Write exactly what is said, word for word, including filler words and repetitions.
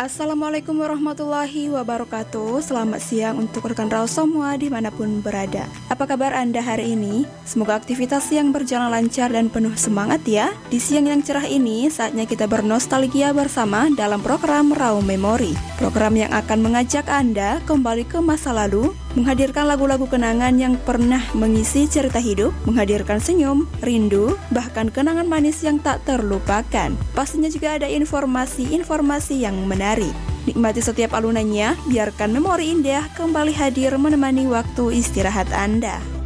Assalamualaikum warahmatullahi wabarakatuh. Selamat siang untuk rekan Raus semua dimanapun berada. Apa kabar Anda hari ini? Semoga aktivitas yang berjalan lancar dan penuh semangat ya. Di siang yang cerah ini, saatnya kita bernostalgia bersama dalam program Raum Memori. Program yang akan mengajak Anda kembali ke masa lalu, menghadirkan lagu-lagu kenangan yang pernah mengisi cerita hidup, menghadirkan senyum, rindu, bahkan kenangan manis yang tak terlupakan. Pastinya juga ada informasi-informasi yang menarik. Nikmati setiap alunannya, biarkan memori indah kembali hadir menemani waktu istirahat Anda.